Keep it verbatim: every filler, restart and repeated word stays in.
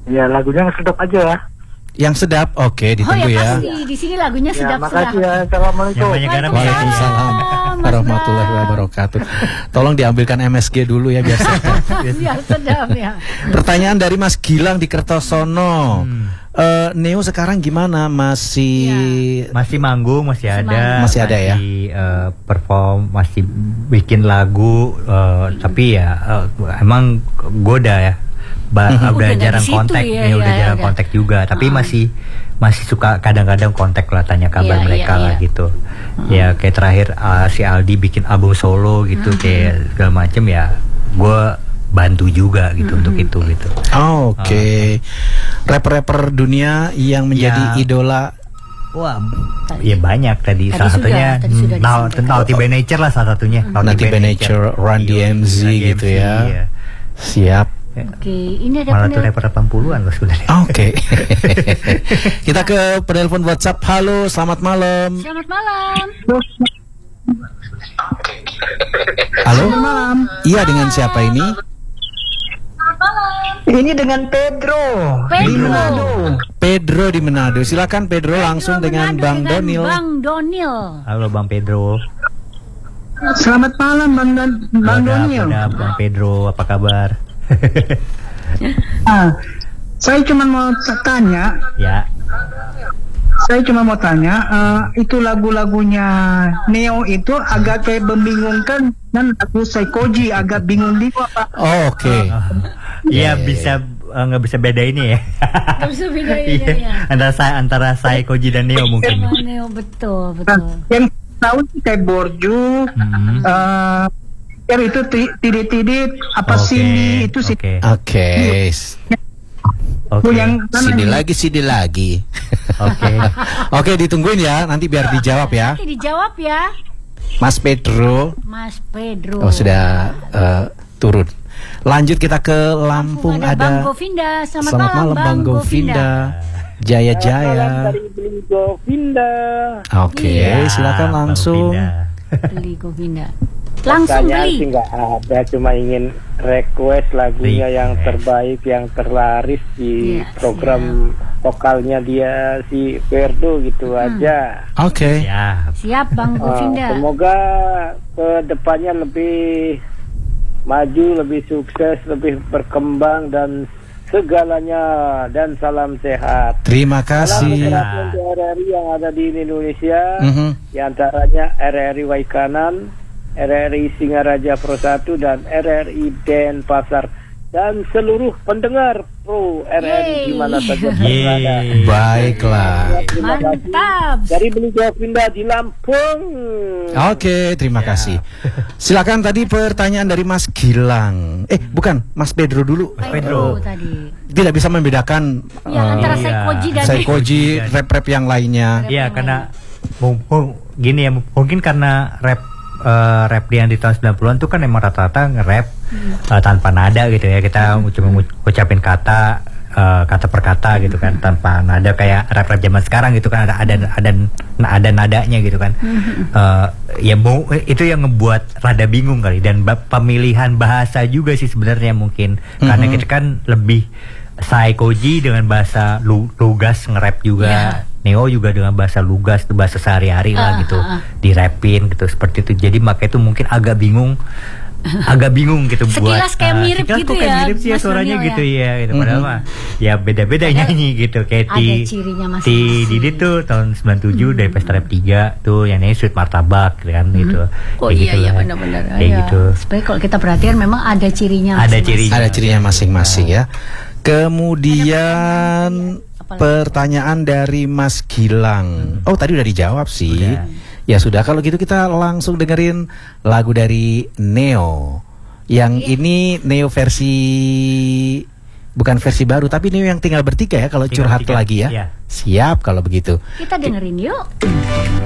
Ya lagunya sedap aja. Yang sedap, oke, ditunggu oh, ya. ya. Pasti di sini lagunya Ya, sedap. makasih ya. Assalamualaikum. Waalaikumsalam warahmatullahi wabarakatuh. Tolong diambilkan M S G dulu ya biar sedap. Biar sedap ya. Pertanyaan dari Mas Gilang di Kertosono. Hmm. Uh, Neo sekarang gimana? Masih ya. Masih manggung, masih ada, masih ada ya. Masih uh, perform, masih bikin lagu, uh, tapi ya uh, emang goda ya. Ba Mm-hmm. udah jarang kontak, ya, ya, udah ya, jarang udah. kontak juga, tapi uh-huh. masih masih suka kadang-kadang kontak lah, tanya kabar yeah, mereka yeah, lah yeah. gitu. Uh-huh. Ya kayak terakhir uh, si Aldi bikin album solo gitu, uh-huh. kayak segala macem ya, gue bantu juga gitu, uh-huh. untuk itu gitu. Oh, oke. Okay. Uh. Rapper-rapper dunia yang menjadi ya. idola. Wah, ya banyak tadi, tadi salah sudah, satunya Naughty by Nature lah salah satunya. Uh-huh. Naughty by Nature, Run D M Z gitu ya. ya. Siap. Oke, okay. Ini ada malah tuh rapper delapan puluhan loh sebenarnya. Oke. Kita ke penelpon WhatsApp. Halo, selamat malam. Selamat malam. Halo. Selamat malam. Iya, dengan siapa ini? Selamat malam. Ini dengan Pedro. Pedro. Di Manado. Pedro di Manado. Silakan Pedro, Pedro langsung dengan Bang dengan Donil. Bang Donil. Halo Bang Pedro. Selamat malam Bang Don Bang Donil. Udah, Bang Pedro, apa kabar? ah, saya cuma mau tanya. Ya. Saya cuma mau tanya, uh, itu lagu-lagunya Neo itu agak kayak membingungkan dan lagu Saikoji agak bingung juga Pak. Oh, oke. Okay. Iya, bisa nggak uh, bisa beda ini ya. Nggak bisa beda ini ya. Antara saya antara Saikoji dan Neo mungkin. Neo betul betul. Nah, yang tahu sih kayak Borju. Hmm. Uh, Ya itu tidit-tidit apa okay, sini itu sih. Oke. Okay. Oke. Yang sini lagi sini lagi. Oke. Oke, ditungguin ya, nanti biar dijawab ya. Nanti dijawab ya. Mas Pedro. Mas Pedro. Oh, sudah uh, turun. Lanjut kita ke Lampung, Lampung ada, ada Bang Govinda. Selamat, Selamat malam, malam Bang Govinda. Jaya Jaya. Dari Beli Govinda. Oke, okay, ya, silakan langsung. Beli Govinda. Langsung Pertanyaan beli. Sih nggak ada, cuma ingin request lagunya request. yang terbaik, yang terlaris di ya, program siap. vokalnya dia si Ferdo gitu hmm. aja. Oke. Okay. Siap. Siap Bang Govinda. Uh, semoga ke depannya lebih maju, lebih sukses, lebih berkembang dan segalanya, dan salam sehat. Terima kasih. Salam untuk R R I yang ada di Indonesia, mm-hmm. diantaranya R R I Waikanan, R R I Singaraja Pro satu dan R R I Denpasar, dan seluruh pendengar Pro R R I di mana saja berada. Baiklah. Mantap. Dari Beli Govinda di Lampung. Oke, terima ya. kasih. Silakan tadi pertanyaan dari Mas Gilang. Eh, bukan, Mas Pedro dulu. Mas Pedro oh, tadi. Tidak bisa membedakan ya, uh, antara iya. Saikoji dan Saikoji, rap-rap yang lainnya. Iya, karena mumpung gini ya, mungkin karena rap Uh, rap yang di tahun sembilan puluhan itu kan emang rata-rata nge-rap hmm. uh, tanpa nada gitu ya. Kita hmm. cuma ucapin kata uh, kata per kata gitu kan, tanpa nada kayak rap-rap zaman sekarang gitu kan, ada ada ada ada nadanya gitu kan. Hmm. Uh, ya mau itu yang ngebuat rada bingung kali, dan pemilihan bahasa juga sih sebenarnya mungkin hmm. karena kita kan lebih Saikoji dengan bahasa lu, lugas nge-rap juga. Yeah. Neo juga dengan bahasa lugas, itu bahasa sehari-hari lah uh, gitu, uh, uh. dirapin gitu seperti itu. Jadi makanya itu mungkin agak bingung, agak bingung gitu. Sekilas buat kayak mirip uh, gitu kayak ya, mirip sih ya suaranya Neo gitu ya, ya gitu. Padahal mah ya beda-beda nyanyi gitu. Kayak ada di di Didi tuh tahun sembilan puluh tujuh hmm. dari Pesta Rap tiga tuh yang nyanyi Sweet Martabak kan hmm. gitu. Oh kayak iya gitu iya lah. benar-benar. Kayak ya. gitu. Supaya kalau kita perhatian memang ada cirinya. Ada cirinya. Ada cirinya masing-masing ya. Kemudian pertanyaan dari Mas Gilang. Oh, tadi udah dijawab sih. Udah. Ya sudah, kalau gitu kita langsung dengerin lagu dari Neo. Yang yeah. ini Neo versi, bukan versi baru, tapi Neo yang tinggal bertiga ya kalau tinggal curhat bertiga. lagi ya. Yeah. Siap kalau begitu. Kita dengerin yuk.